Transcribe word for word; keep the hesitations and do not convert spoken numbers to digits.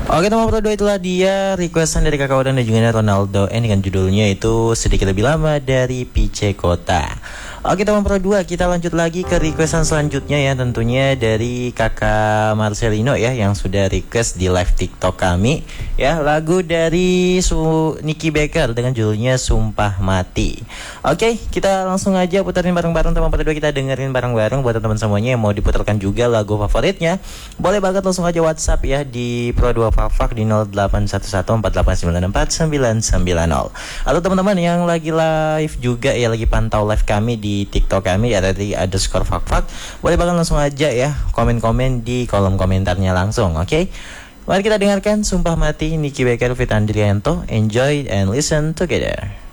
Oke, nomor dua itulah dia requestan dari Kakak Odan dan juga Ronaldo N dengan judulnya itu Sedikit Lebih Lama dari P C Kota. Oke, nomor dua kita lanjut lagi ke requestan selanjutnya ya, tentunya dari Kakak Marcelino ya, yang sudah request di live TikTok kami ya, lagu dari Su Nicky Baker dengan judulnya Sumpah Mati. Oke, kita langsung aja putarin bareng-bareng teman dua, kita dengerin bareng-bareng. Buat teman-teman semuanya yang mau diputarkan juga lagu favoritnya, boleh banget langsung aja WhatsApp ya di Pro dua Fafak di nol delapan satu satu empat delapan sembilan empat sembilan sembilan nol. Atau teman-teman yang lagi live juga ya, lagi pantau live kami di TikTok kami ya, dari underscore Fafak, boleh banget langsung aja ya komen-komen di kolom komentarnya langsung. Oke, okay? Mari kita dengarkan Sumpah Mati Nicky Baker fit Andrianto. Enjoy and listen together.